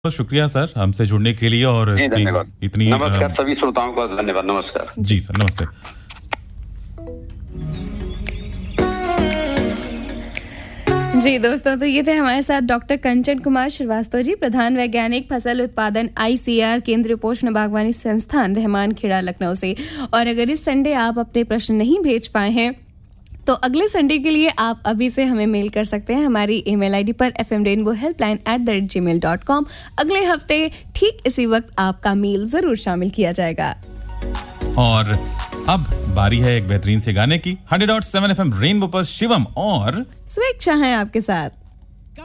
बहुत शुक्रिया सर हमसे जुड़ने के लिए और जी धन्यवाद। इतनी नमस्कार सभी श्रोताओं को धन्यवाद। नमस्कार जी सर नमस्ते। जी दोस्तों, तो ये थे हमारे साथ डॉक्टर कंचन कुमार श्रीवास्तव जी, प्रधान वैज्ञानिक फसल उत्पादन ICR केंद्रीय पोषण बागवानी संस्थान रहमान खेड़ा लखनऊ से। और अगर इस संडे आप अपने प्रश्न नहीं भेज पाए हैं तो अगले संडे के लिए आप अभी से हमें मेल कर सकते हैं हमारी ईमेल आईडी पर fmrainbowhelpline@gmail.com। अगले हफ्ते ठीक इसी वक्त आपका मेल जरूर शामिल किया जाएगा। और अब बारी है एक बेहतरीन से गाने की। 100.7 FM रेनबो पर शिवम और स्वेच्छा है आपके साथ।